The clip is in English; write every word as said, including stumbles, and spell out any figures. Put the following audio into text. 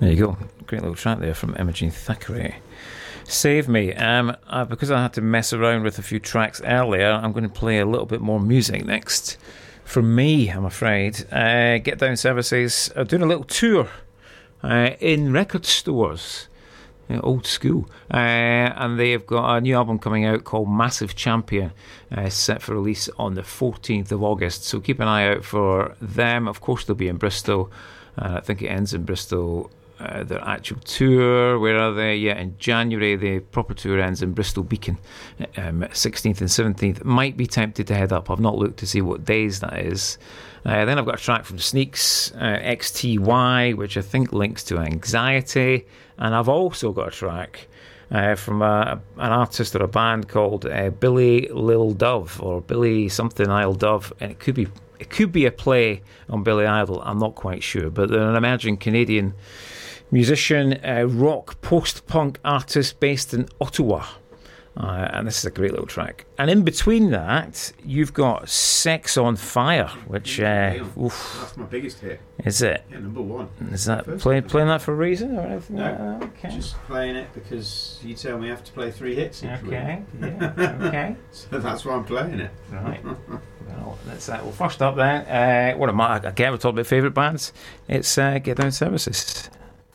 There you go. Great little track there from Imogen Thackeray. Save Me. Um, uh, because I had to mess around with a few tracks earlier, I'm going to play a little bit more music next. From me, I'm afraid. Uh, Get Down Services are doing a little tour uh, in record stores. Uh, old school. Uh, and they've got a new album coming out called Massive Champion, uh, set for release on the fourteenth of August. So keep an eye out for them. Of course, they'll be in Bristol. Uh, I think it ends in Bristol. Uh, their actual tour, where are they? Yeah, in January, the proper tour ends in Bristol Beacon, um, sixteenth and seventeenth. Might be tempted to head up. I've not looked to see what days that is. Uh, then I've got a track from Sneaks, uh, X T Y, which I think links to Anxiety. And I've also got a track uh, from a, an artist or a band called uh, Billy Lil Dove, or Billy something Isle Dove, and it could be it could be a play on Billy Idol. I'm not quite sure, but they're an emerging Canadian musician, uh, rock, post-punk artist based in Ottawa. Uh, and this is a great little track. And in between that, you've got Sex on Fire, which... Uh, oof, that's my biggest hit. Is it? Yeah, number one. Is that play, playing that for a reason or anything no, like that? Okay. Just playing it because you tell me I have to play three hits each Okay, week. yeah, okay. So that's why I'm playing it. Right. Well, that's that. Well, first up then, uh, what am I? Again, we're talking about favourite bands. It's uh, Get Down Services.